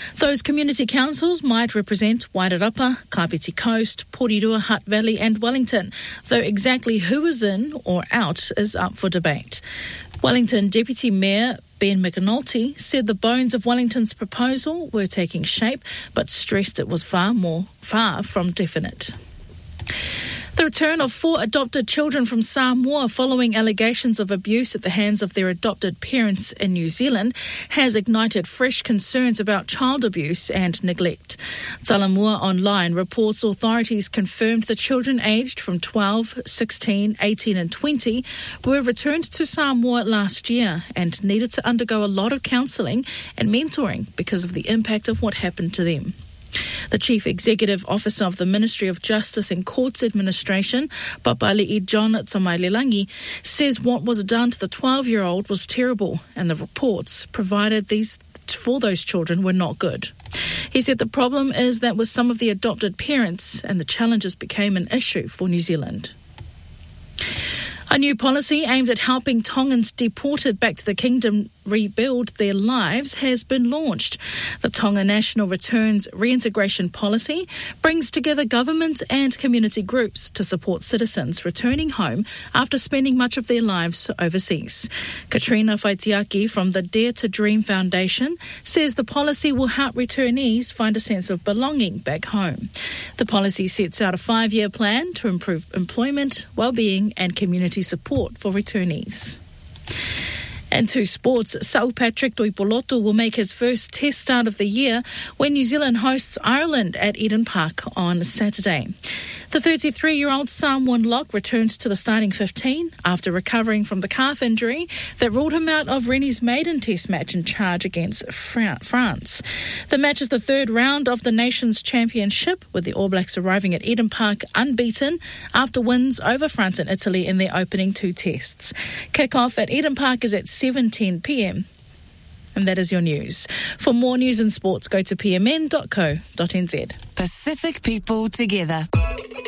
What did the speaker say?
Those community councils might represent Wairarapa, Kapiti Coast, Porirua, Hutt Valley and Wellington, though exactly who is in or out is up for debate. Wellington Deputy Mayor Ben McAnulty said the bones of Wellington's proposal were taking shape, but stressed it was far from definite. The return of 4 adopted children from Samoa following allegations of abuse at the hands of their adopted parents in New Zealand has ignited fresh concerns about child abuse and neglect. Talamua Online reports authorities confirmed the children aged from 12, 16, 18 and 20 were returned to Samoa last year and needed to undergo a lot of counselling and mentoring because of the impact of what happened to them. The Chief Executive Officer of the Ministry of Justice and Courts Administration, Papali'i John Tsamailelangi, says what was done to the 12-year-old was terrible and the reports provided for those children were not good. He said the problem is that with some of the adopted parents and the challenges became an issue for New Zealand. A new policy aimed at helping Tongans deported back to the kingdom rebuild their lives has been launched. The Tonga National Returns Reintegration Policy brings together government and community groups to support citizens returning home after spending much of their lives overseas. Katrina Faitiaki from the Dare to Dream Foundation says the policy will help returnees find a sense of belonging back home. The policy sets out a 5-year plan to improve employment, well-being and community support for returnees. And to sports, Sau Patrick Tuipolotu will make his first test start of the year when New Zealand hosts Ireland at Eden Park on Saturday. The 33-year-old Samoan lock returns to the starting 15 after recovering from the calf injury that ruled him out of Rennie's maiden test match in charge against France. The match is the third round of the Nations Championship, with the All Blacks arriving at Eden Park unbeaten after wins over France and Italy in their opening 2 tests. Kick-off at Eden Park is at 7:10 p.m. And that is your news. For more news and sports, go to pmn.co.nz. Pacific people together.